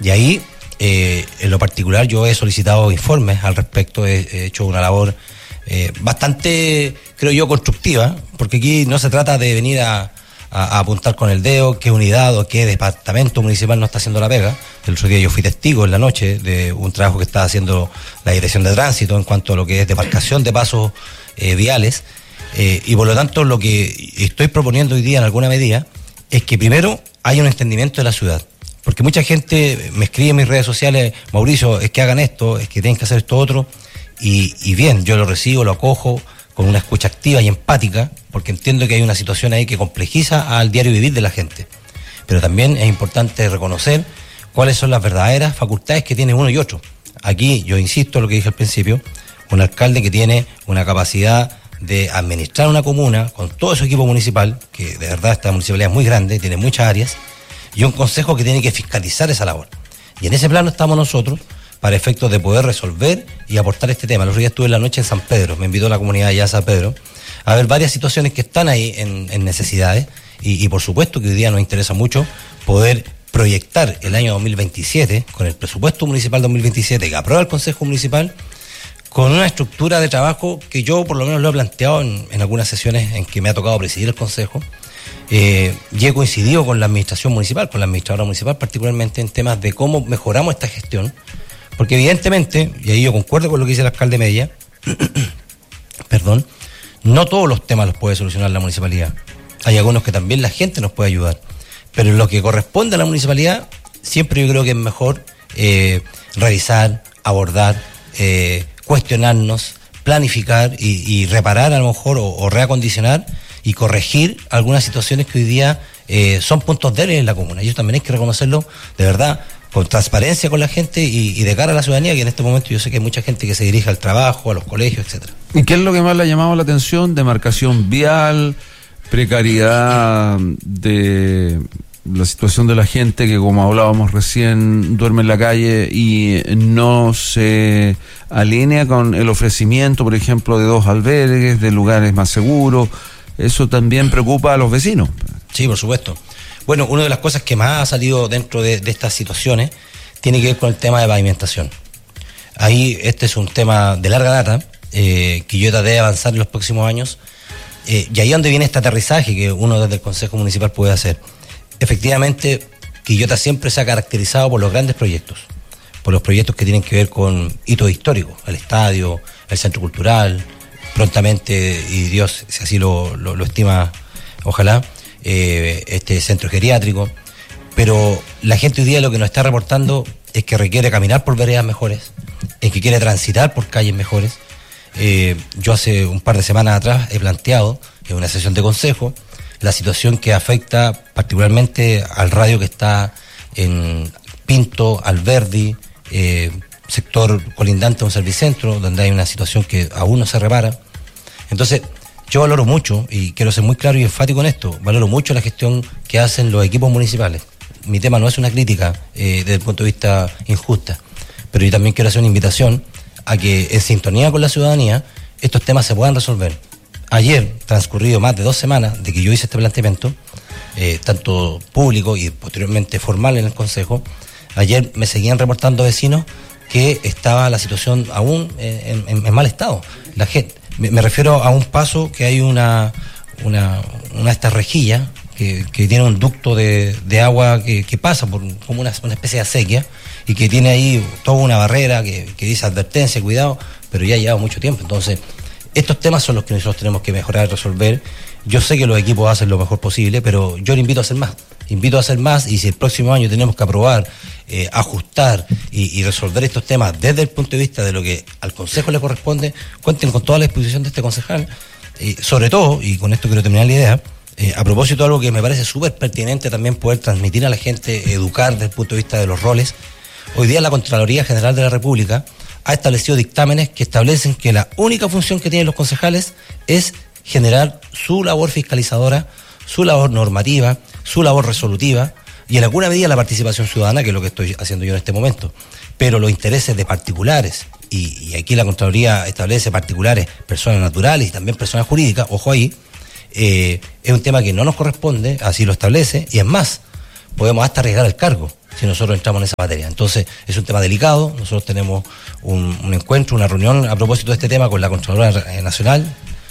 Y ahí, en lo particular, yo he solicitado informes al respecto, he hecho una labor bastante, creo yo, constructiva, porque aquí no se trata de venir a apuntar con el dedo qué unidad o qué departamento municipal no está haciendo la pega. El otro día yo fui testigo en la noche de un trabajo que está haciendo la Dirección de Tránsito en cuanto a lo que es demarcación de pasos viales, y por lo tanto lo que estoy proponiendo hoy día en alguna medida es que primero haya un entendimiento de la ciudad, porque mucha gente me escribe en mis redes sociales: Mauricio, es que hagan esto, es que tienen que hacer esto otro, y bien, yo lo recibo, lo acojo con una escucha activa y empática, porque entiendo que hay una situación ahí que complejiza al diario vivir de la gente. Pero también es importante reconocer cuáles son las verdaderas facultades que tiene uno y otro. Aquí, yo insisto en lo que dije al principio, un alcalde que tiene una capacidad de administrar una comuna con todo su equipo municipal, que de verdad esta municipalidad es muy grande, tiene muchas áreas, y un consejo que tiene que fiscalizar esa labor. Y en ese plano estamos nosotros, para efectos de poder resolver y aportar este tema. El otro día estuve en la noche en San Pedro, me invitó la comunidad allá a San Pedro, a ver varias situaciones que están ahí en necesidades, y por supuesto que hoy día nos interesa mucho poder proyectar el año 2027, con el presupuesto municipal 2027 que aprueba el Consejo Municipal, con una estructura de trabajo que yo por lo menos lo he planteado en algunas sesiones en que me ha tocado presidir el Consejo, y he coincidido con la administración municipal, con la administradora municipal particularmente, en temas de cómo mejoramos esta gestión. Porque evidentemente, y ahí yo concuerdo con lo que dice el alcalde Mella, perdón, no todos los temas los puede solucionar la municipalidad. Hay algunos que también la gente nos puede ayudar. Pero en lo que corresponde a la municipalidad, siempre yo creo que es mejor revisar, abordar, cuestionarnos, planificar y reparar a lo mejor o reacondicionar y corregir algunas situaciones que hoy día son puntos débiles en la comuna. Y eso también hay que reconocerlo de verdad, con transparencia con la gente y de cara a la ciudadanía, que en este momento yo sé que hay mucha gente que se dirige al trabajo, a los colegios, etcétera. ¿Y qué es lo que más le ha llamado la atención? Demarcación vial, precariedad de la situación de la gente que, como hablábamos recién, duerme en la calle y no se alinea con el ofrecimiento, por ejemplo, de 2 albergues, de lugares más seguros. Eso también preocupa a los vecinos. Sí, por supuesto. Bueno, una de las cosas que más ha salido dentro de estas situaciones tiene que ver con el tema de pavimentación. Ahí este es un tema de larga data, que yo traté de avanzar en los próximos años, y ahí es donde viene este aterrizaje que uno desde el Consejo Municipal puede hacer. Efectivamente, Quillota siempre se ha caracterizado por los grandes proyectos, por los proyectos que tienen que ver con hitos históricos, el estadio, el centro cultural, prontamente, y Dios, si así lo estima, ojalá, este centro geriátrico. Pero la gente hoy día lo que nos está reportando es que requiere caminar por veredas mejores, es que quiere transitar por calles mejores. Yo hace un par de semanas atrás he planteado en una sesión de consejo la situación que afecta particularmente al radio que está en Pinto, Alberdi, sector colindante a un servicentro, donde hay una situación que aún no se repara. Entonces, yo valoro mucho, y quiero ser muy claro y enfático en esto, valoro mucho la gestión que hacen los equipos municipales. Mi tema no es una crítica desde el punto de vista injusta, pero yo también quiero hacer una invitación a que, en sintonía con la ciudadanía, estos temas se puedan resolver. Ayer, transcurrido más de 2 semanas de que yo hice este planteamiento, tanto público y posteriormente formal en el Consejo, ayer me seguían reportando vecinos que estaba la situación aún en mal estado. La gente, me refiero a un paso que hay una de estas rejillas que tiene un ducto de agua que pasa por como una especie de acequia, y que tiene ahí toda una barrera que dice advertencia, cuidado, pero ya lleva mucho tiempo. Entonces, estos temas son los que nosotros tenemos que mejorar y resolver. Yo sé que los equipos hacen lo mejor posible, pero yo le invito a hacer más. Invito a hacer más, y si el próximo año tenemos que aprobar, ajustar y resolver estos temas desde el punto de vista de lo que al Consejo le corresponde, cuenten con toda la disposición de este concejal. Sobre todo, y con esto quiero terminar la idea, a propósito de algo que me parece súper pertinente también poder transmitir a la gente, educar desde el punto de vista de los roles. Hoy día la Contraloría General de la República ha establecido dictámenes que establecen que la única función que tienen los concejales es generar su labor fiscalizadora, su labor normativa, su labor resolutiva, y en alguna medida la participación ciudadana, que es lo que estoy haciendo yo en este momento. Pero los intereses de particulares, y aquí la Contraloría establece particulares, personas naturales y también personas jurídicas, ojo ahí, es un tema que no nos corresponde, así lo establece, y es más, podemos hasta arriesgar el cargo. si nosotros entramos en esa materia. Entonces, es un tema delicado. Nosotros tenemos un encuentro, una reunión a propósito de este tema con la Contralora Nacional,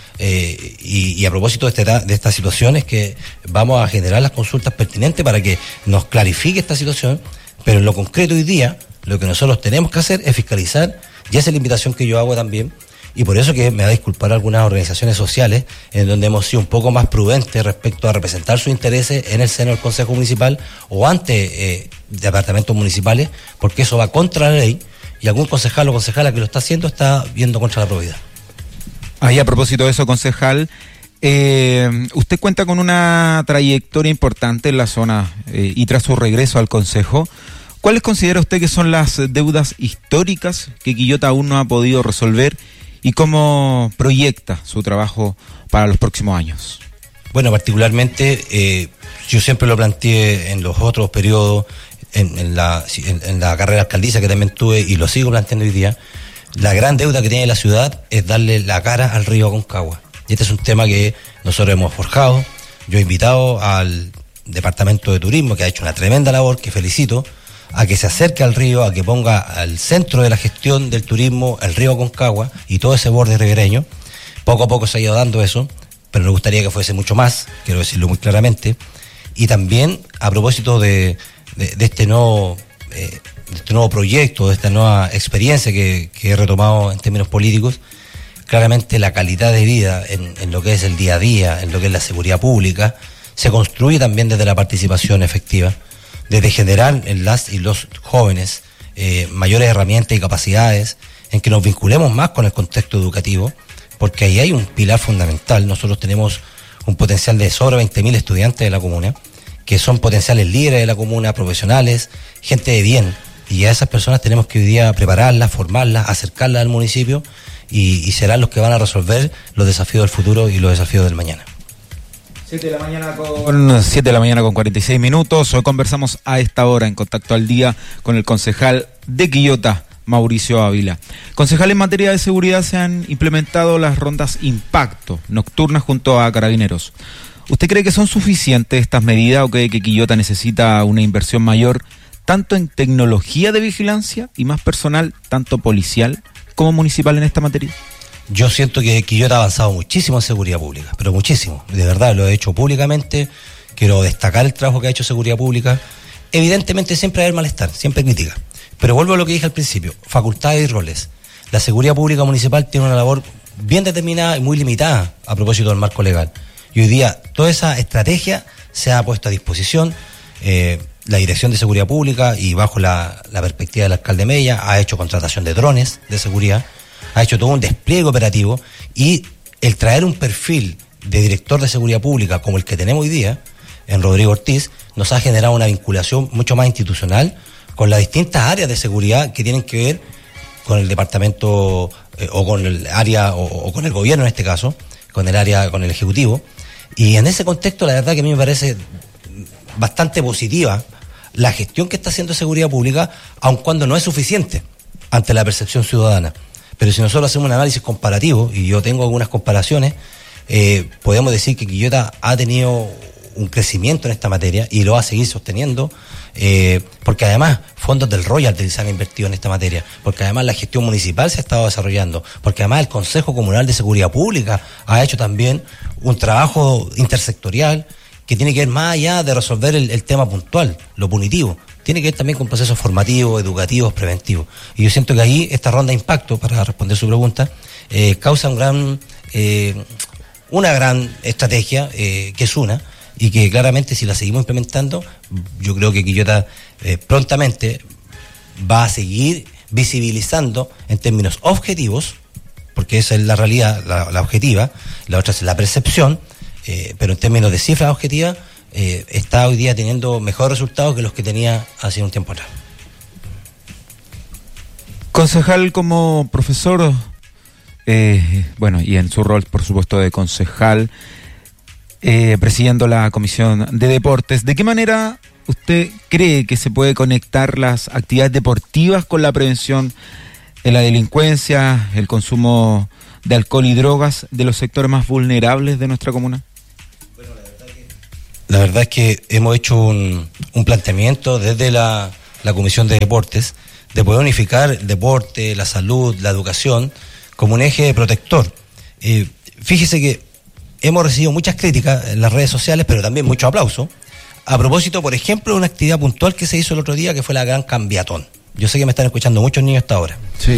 y a propósito de estas situaciones, que vamos a generar las consultas pertinentes para que nos clarifique esta situación, pero en lo concreto hoy día, lo que nosotros tenemos que hacer es fiscalizar, y esa es la invitación que yo hago también, y por eso que me va a disculpar algunas organizaciones sociales en donde hemos sido un poco más prudentes respecto a representar sus intereses en el seno del Consejo Municipal o ante departamentos municipales, porque eso va contra la ley, y algún concejal o concejala que lo está haciendo está yendo contra la probidad. Ahí, a propósito de eso, concejal, usted cuenta con una trayectoria importante en la zona, y tras su regreso al Consejo, ¿cuáles considera usted que son las deudas históricas que Quillota aún no ha podido resolver y cómo proyecta su trabajo para los próximos años? Bueno, particularmente, yo siempre lo planteé en los otros periodos, en la carrera alcaldicia que también tuve, y lo sigo planteando hoy día. La gran deuda que tiene la ciudad es darle la cara al río Aconcagua. Y este es un tema que nosotros hemos forjado. Yo he invitado al Departamento de Turismo, que ha hecho una tremenda labor, que felicito, a que se acerque al río, a que ponga al centro de la gestión del turismo el río Aconcagua y todo ese borde ribereño. Poco a poco se ha ido dando eso, pero nos gustaría que fuese mucho más, quiero decirlo muy claramente. Y también, a propósito de este nuevo proyecto, de esta nueva experiencia que he retomado en términos políticos, claramente la calidad de vida en lo que es el día a día, en lo que es la seguridad pública, se construye también desde la participación efectiva, desde generar en las y los jóvenes mayores herramientas y capacidades, en que nos vinculemos más con el contexto educativo, porque ahí hay un pilar fundamental. Nosotros tenemos un potencial de sobre 20.000 estudiantes de la comuna, que son potenciales líderes de la comuna, profesionales, gente de bien, y a esas personas tenemos que hoy día prepararlas, formarlas, acercarlas al municipio, y serán los que van a resolver los desafíos del futuro y los desafíos del mañana. 7 de la mañana con 46 minutos. Hoy conversamos a esta hora en Contacto al Día con el concejal de Quillota, Mauricio Ávila. Concejal, en materia de seguridad se han implementado las rondas impacto nocturnas junto a Carabineros. ¿Usted cree que son suficientes estas medidas o cree que Quillota necesita una inversión mayor tanto en tecnología de vigilancia y más personal, tanto policial como municipal en esta materia? Yo siento que Quillota ha avanzado muchísimo en seguridad pública, pero muchísimo, de verdad, lo he hecho públicamente. Quiero destacar el trabajo que ha hecho seguridad pública. Evidentemente siempre hay malestar, siempre crítica, pero vuelvo a lo que dije al principio, facultades y roles. La seguridad pública municipal tiene una labor bien determinada y muy limitada a propósito del marco legal, y hoy día toda esa estrategia se ha puesto a disposición. La Dirección de Seguridad Pública, y bajo la perspectiva del alcalde Mella, ha hecho contratación de drones de seguridad, ha hecho todo un despliegue operativo, y el traer un perfil de director de seguridad pública como el que tenemos hoy día en Rodrigo Ortiz nos ha generado una vinculación mucho más institucional con las distintas áreas de seguridad que tienen que ver con el departamento o con el área o con el gobierno en este caso, con el área, con el ejecutivo. Y en ese contexto la verdad que a mí me parece bastante positiva la gestión que está haciendo seguridad pública, aun cuando no es suficiente ante la percepción ciudadana. Pero si nosotros hacemos un análisis comparativo, y yo tengo algunas comparaciones, podemos decir que Quillota ha tenido un crecimiento en esta materia y lo va a seguir sosteniendo, porque además fondos del royalty se han invertido en esta materia, porque además la gestión municipal se ha estado desarrollando, porque además el Consejo Comunal de Seguridad Pública ha hecho también un trabajo intersectorial que tiene que ver más allá de resolver el tema puntual, lo punitivo. Tiene que ver también con procesos formativos, educativos, preventivos. Y yo siento que ahí esta ronda de impacto, para responder su pregunta, causa una gran estrategia, que es una, y que claramente si la seguimos implementando, yo creo que Quillota prontamente va a seguir visibilizando en términos objetivos, porque esa es la realidad, la objetiva, la otra es la percepción, pero en términos de cifras objetivas, está hoy día teniendo mejores resultados que los que tenía hace un tiempo atrás. Concejal, como profesor, bueno, y en su rol, por supuesto, de concejal, presidiendo la Comisión de Deportes, ¿de qué manera usted cree que se puede conectar las actividades deportivas con la prevención de la delincuencia, el consumo de alcohol y drogas de los sectores más vulnerables de nuestra comuna? Bueno, la verdad que La verdad es que hemos hecho un planteamiento desde la Comisión de Deportes de poder unificar el deporte, la salud, la educación como un eje protector. Fíjese que hemos recibido muchas críticas en las redes sociales, pero también mucho aplauso, a propósito, por ejemplo, de una actividad puntual que se hizo el otro día, que fue la Gran Cambiatón. Yo sé que me están escuchando muchos niños hasta ahora. Sí,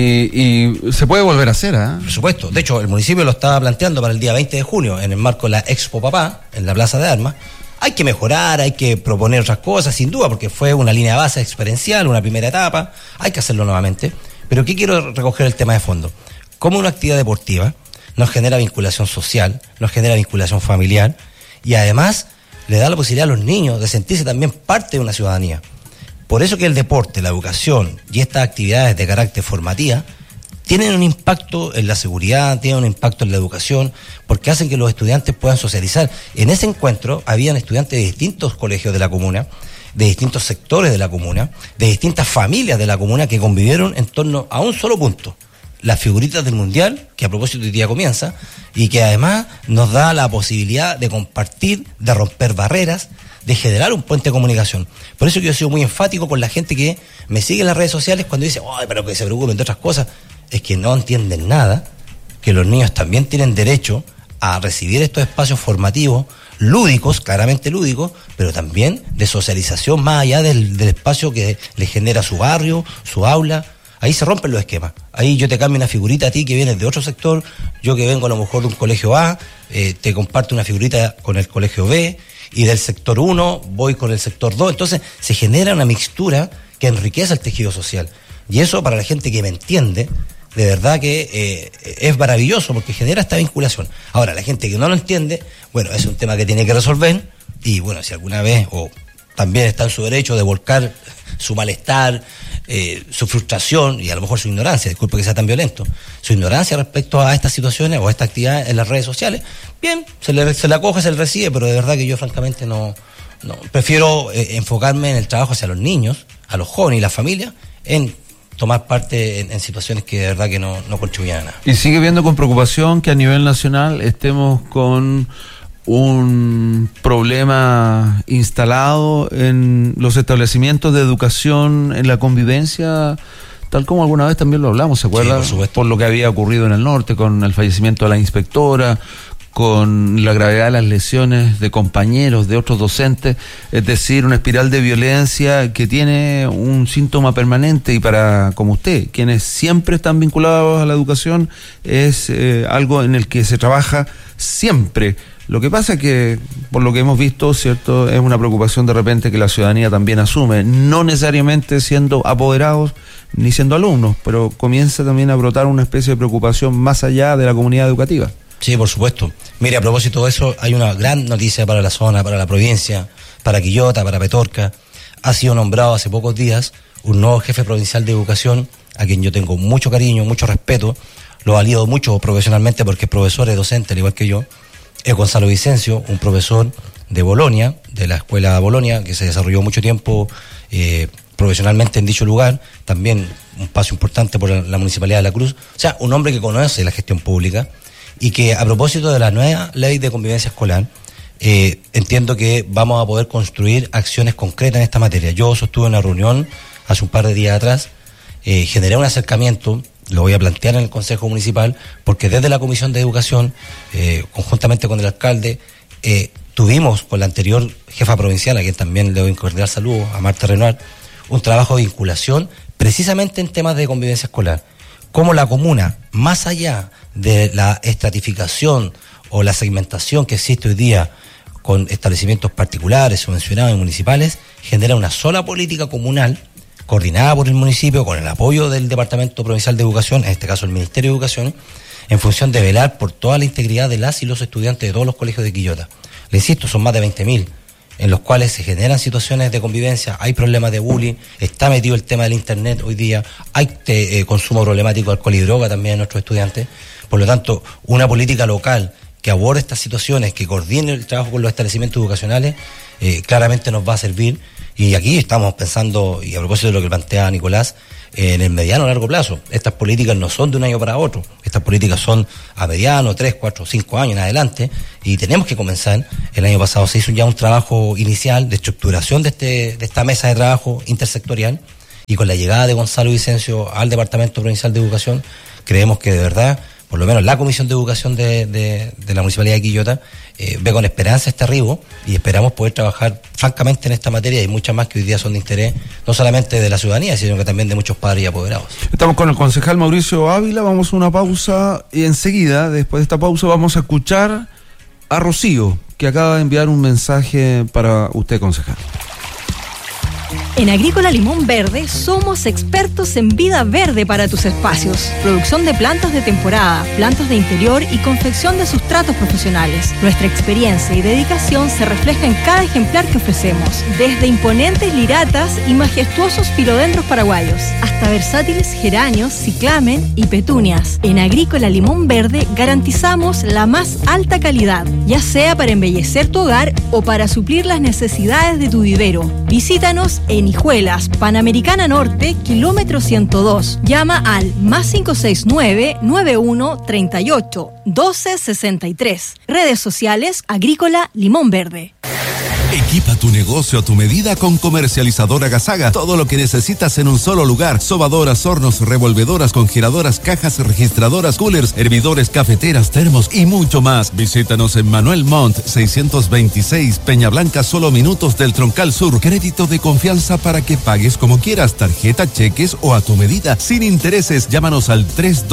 y se puede volver a hacer, ¿eh? Por supuesto. De hecho, el municipio lo estaba planteando para el día 20 de junio, en el marco de la Expo Papá, en la Plaza de Armas. Hay que mejorar, hay que proponer otras cosas, sin duda, porque fue una línea de base experiencial, una primera etapa, hay que hacerlo nuevamente. Pero ¿qué quiero recoger el tema de fondo? Cómo una actividad deportiva nos genera vinculación social, nos genera vinculación familiar, y además le da la posibilidad a los niños de sentirse también parte de una ciudadanía. Por eso que el deporte, la educación y estas actividades de carácter formativa tienen un impacto en la seguridad, tienen un impacto en la educación, porque hacen que los estudiantes puedan socializar. En ese encuentro habían estudiantes de distintos colegios de la comuna, de distintos sectores de la comuna, de distintas familias de la comuna que convivieron en torno a un solo punto: las figuritas del Mundial, que a propósito hoy día comienza, y que además nos da la posibilidad de compartir, de romper barreras, de generar un puente de comunicación. Por eso que yo he sido muy enfático con la gente que me sigue en las redes sociales cuando dice, ¡ay, pero que se preocupen de otras cosas! Es que no entienden nada, que los niños también tienen derecho a recibir estos espacios formativos, lúdicos, claramente lúdicos, pero también de socialización más allá del espacio que les genera su barrio, su aula. Ahí se rompen los esquemas. Ahí yo te cambio una figurita a ti que vienes de otro sector, yo que vengo a lo mejor de un colegio A, te comparto una figurita con el colegio B, y del sector 1 voy con el sector 2. Entonces se genera una mixtura que enriquece el tejido social. Y eso, para la gente que me entiende, de verdad que es maravilloso, porque genera esta vinculación. Ahora, la gente que no lo entiende, bueno, es un tema que tiene que resolver, y bueno, si alguna vez, o también está en su derecho de volcar su malestar, su frustración y a lo mejor su ignorancia, disculpe que sea tan violento, su ignorancia respecto a estas situaciones o a esta actividad en las redes sociales, bien, se le acoge, se le recibe, pero de verdad que yo francamente no prefiero enfocarme en el trabajo hacia los niños, a los jóvenes y las familias, en tomar parte en situaciones que de verdad que no contribuyan a nada. Y sigue viendo con preocupación que a nivel nacional estemos con un problema instalado en los establecimientos de educación, en la convivencia, tal como alguna vez también lo hablamos, ¿se acuerda? Sí, por lo que había ocurrido en el norte con el fallecimiento de la inspectora, con la gravedad de las lesiones de compañeros, de otros docentes, es decir, una espiral de violencia que tiene un síntoma permanente, y para, como usted, quienes siempre están vinculados a la educación, es algo en el que se trabaja siempre. Lo que pasa es que, por lo que hemos visto, cierto, es una preocupación de repente que la ciudadanía también asume, no necesariamente siendo apoderados ni siendo alumnos, pero comienza también a brotar una especie de preocupación más allá de la comunidad educativa. Sí, por supuesto. Mire, a propósito de eso, hay una gran noticia para la zona, para la provincia, para Quillota, para Petorca. Ha sido nombrado hace pocos días un nuevo jefe provincial de educación, a quien yo tengo mucho cariño, mucho respeto, lo valido mucho profesionalmente porque es profesor, es docente, al igual que yo. Es Gonzalo Vicencio, un profesor de Bolonia, de la escuela Bolonia, que se desarrolló mucho tiempo profesionalmente en dicho lugar, también un paso importante por la Municipalidad de La Cruz. O sea, un hombre que conoce la gestión pública, y que a propósito de la nueva ley de convivencia escolar, entiendo que vamos a poder construir acciones concretas en esta materia. Yo sostuve una reunión hace un par de días atrás, generé un acercamiento, lo voy a plantear en el Consejo Municipal, porque desde la Comisión de Educación, conjuntamente con el alcalde, tuvimos con la anterior jefa provincial, a quien también le doy un cordial saludo, a Marta Renoir, un trabajo de vinculación precisamente en temas de convivencia escolar. Cómo la comuna, más allá de la estratificación o la segmentación que existe hoy día con establecimientos particulares, subvencionados y municipales, genera una sola política comunal coordinada por el municipio con el apoyo del Departamento Provincial de Educación, en este caso el Ministerio de Educación, en función de velar por toda la integridad de las y los estudiantes de todos los colegios de Quillota. Le insisto, son más de 20.000, en los cuales se generan situaciones de convivencia, hay problemas de bullying, está metido el tema del internet hoy día, hay consumo problemático de alcohol y droga también en nuestros estudiantes. Por lo tanto, una política local que aborde estas situaciones, que coordine el trabajo con los establecimientos educacionales, claramente nos va a servir, Y aquí estamos pensando, y a propósito de lo que plantea Nicolás, en el mediano o largo plazo. Estas políticas no son de un año para otro, estas políticas son a mediano, 3, 4, 5 años en adelante, y tenemos que comenzar. El año pasado se hizo ya un trabajo inicial de estructuración de esta mesa de trabajo intersectorial, y con la llegada de Gonzalo Vicencio al Departamento Provincial de Educación, creemos que de verdad, por lo menos la Comisión de Educación de la Municipalidad de Quillota ve con esperanza este arribo, y esperamos poder trabajar francamente en esta materia y muchas más que hoy día son de interés no solamente de la ciudadanía, sino que también de muchos padres y apoderados. Estamos con el concejal Mauricio Ávila, vamos a una pausa y enseguida, después de esta pausa, vamos a escuchar a Rocío, que acaba de enviar un mensaje para usted, concejal. En Agrícola Limón Verde somos expertos en vida verde para tus espacios. Producción de plantas de temporada, plantas de interior y confección de sustratos profesionales. Nuestra experiencia y dedicación se refleja en cada ejemplar que ofrecemos. Desde imponentes liratas y majestuosos filodendros paraguayos, hasta versátiles geranios, ciclamen y petunias. En Agrícola Limón Verde garantizamos la más alta calidad, ya sea para embellecer tu hogar o para suplir las necesidades de tu vivero. Visítanos en Hijuelas, Panamericana Norte, kilómetro 102. Llama al +569 91 38 12 63. Redes sociales Agrícola Limón Verde. Equipa tu negocio a tu medida con Comercializadora Gasaga. Todo lo que necesitas en un solo lugar. Sobadoras, hornos, revolvedoras, congeladoras, cajas registradoras, coolers, hervidores, cafeteras, termos y mucho más. Visítanos en Manuel Montt 626, Peña Blanca, solo minutos del Troncal Sur. Crédito de confianza para que pagues como quieras, tarjeta, cheques o a tu medida, sin intereses. Llámanos al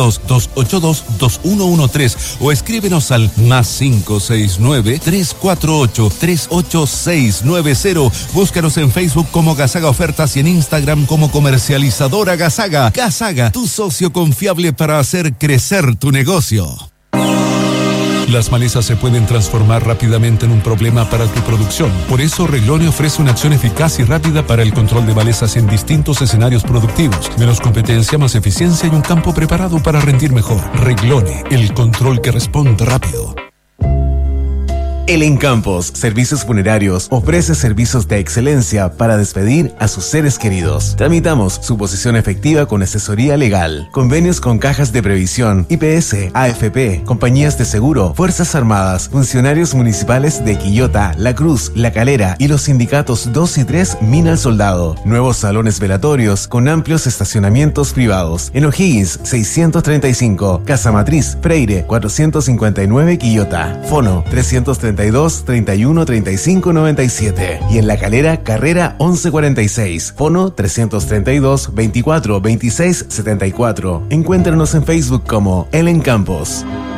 322822113 o escríbenos al +569 348 38690. Búscanos en Facebook como Gasaga Ofertas y en Instagram como Comercializadora Gasaga. Gasaga, tu socio confiable para hacer crecer tu negocio. Las malezas se pueden transformar rápidamente en un problema para tu producción. Por eso, Reglone ofrece una acción eficaz y rápida para el control de malezas en distintos escenarios productivos. Menos competencia, más eficiencia y un campo preparado para rendir mejor. Reglone, el control que responde rápido. El Encampos Servicios Funerarios ofrece servicios de excelencia para despedir a sus seres queridos. Tramitamos suposición efectiva con asesoría legal, convenios con cajas de previsión, IPS, AFP, compañías de seguro, Fuerzas Armadas, funcionarios municipales de Quillota, La Cruz, La Calera y los sindicatos 2 y 3 Mina al Soldado. Nuevos salones velatorios con amplios estacionamientos privados. En O'Higgins 635, Casa Matriz, Freire 459 Quillota. Fono 332 31 35 97 y en La Calera, Carrera 1146, fono 332 24 26 74. Encuéntranos en Facebook como El Encampos.